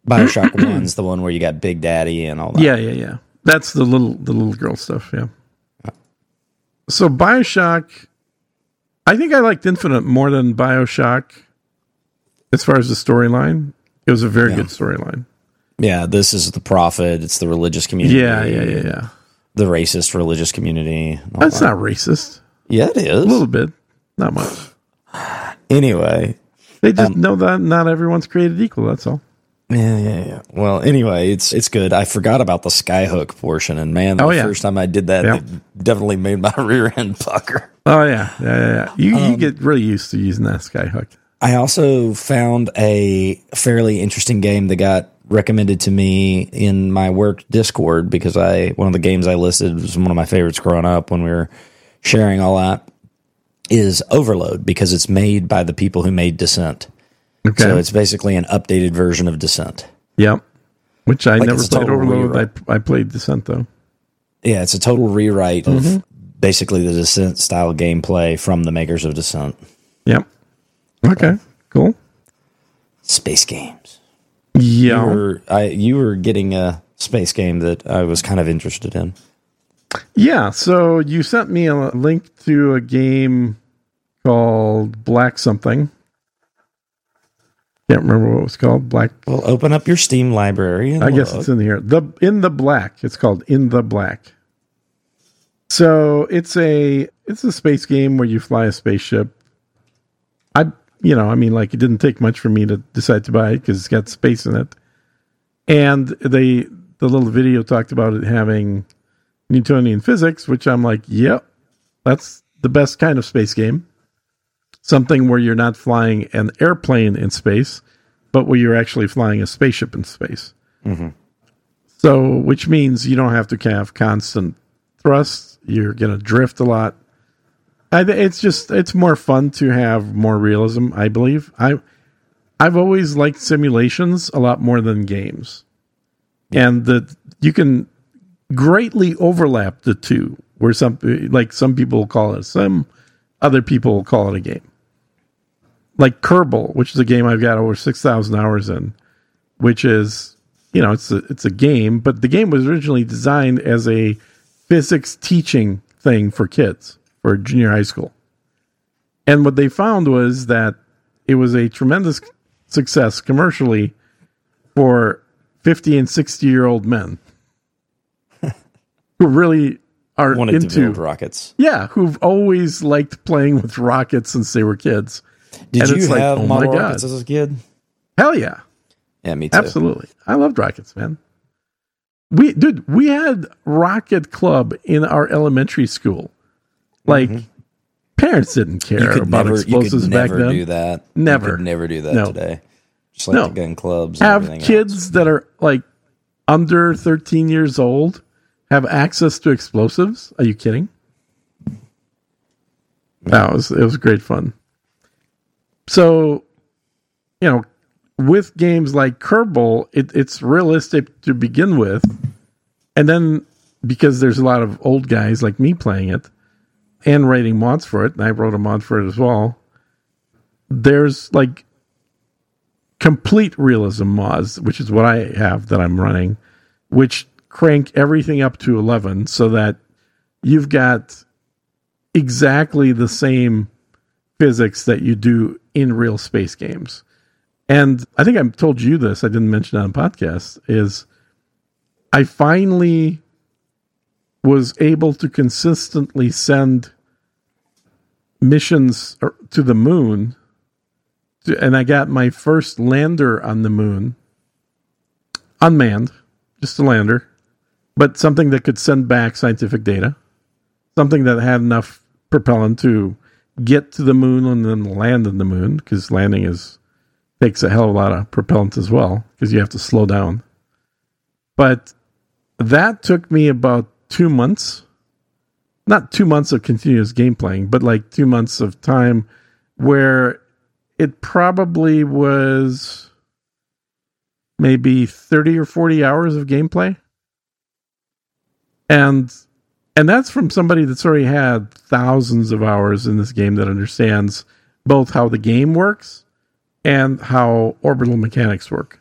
BioShock 1's the one where you got Big Daddy and all that. Yeah. That's the little girl stuff, yeah. So BioShock, I think I liked Infinite more than BioShock as far as the storyline. It was a very good storyline. Yeah, this is the Prophet. It's the religious community. Yeah. The racist religious community. That's not racist. Yeah, it is. A little bit. Not much. Anyway. They just know that not everyone's created equal, that's all. Yeah. Well, anyway, it's good. I forgot about the skyhook portion, and man, the first time I did that, it definitely made my rear end pucker. Oh, yeah. You get really used to using that skyhook. I also found a fairly interesting game that got recommended to me in my work Discord because one of the games I listed was one of my favorites growing up when we were sharing all that, is Overload, because it's made by the people who made Descent. Okay. So it's basically an updated version of Descent. Yep. Which I never played Overload. I played Descent, though. Yeah, it's a total rewrite of basically the Descent style gameplay from the makers of Descent. Yep. Okay, cool. Space games. Yeah. You were getting a space game that I was kind of interested in. Yeah, so you sent me a link to a game called Black something. Can't remember what it was called. Black. Well, open up your Steam library. And I guess it's in here. In the Black. It's called In the Black. So it's a space game where you fly a spaceship. It didn't take much for me to decide to buy it because it's got space in it. And the little video talked about it having Newtonian physics, which I'm like, yep, that's the best kind of space game. Something where you're not flying an airplane in space, but where you're actually flying a spaceship in space. Mm-hmm. So, which means you don't have to have constant thrust. You're going to drift a lot. It's more fun to have more realism, I believe. I've always liked simulations a lot more than games. Yeah. And you can greatly overlap the two, where some people call it a sim, other people will call it a game. Like Kerbal, which is a game I've got over 6,000 hours in, which is, it's a game, but the game was originally designed as a physics teaching thing for kids, for junior high school. And what they found was that it was a tremendous success commercially for 50 and 60-year-old men who really are wanted to build rockets. Yeah, who've always liked playing with rockets since they were kids. Did you have model rockets as a kid? Hell yeah. Yeah, me too. Absolutely. I loved rockets, man. We had rocket club in our elementary school. Like, parents didn't care about explosives back then. You could never do that. Never. You could never do that today. Just like the gun clubs and have everything kids else. That are like under 13 years old have access to explosives? Are you kidding? No, it was great fun. So, with games like Kerbal, it's realistic to begin with. And then, because there's a lot of old guys like me playing it and writing mods for it, and I wrote a mod for it as well, there's like complete realism mods, which is what I have that I'm running, which crank everything up to 11 so that you've got exactly the same physics that you do in real space games. And I think I told you this, I didn't mention it on the podcast, is I finally was able to consistently send missions to the moon, and I got my first lander on the moon, unmanned, just a lander, but something that could send back scientific data, something that had enough propellant to get to the moon and then land on the moon, because landing takes a hell of a lot of propellant as well, because you have to slow down. But that took me about 2 months. Not 2 months of continuous game playing, but like 2 months of time where it probably was maybe 30 or 40 hours of gameplay. And that's from somebody that's already had thousands of hours in this game that understands both how the game works and how orbital mechanics work.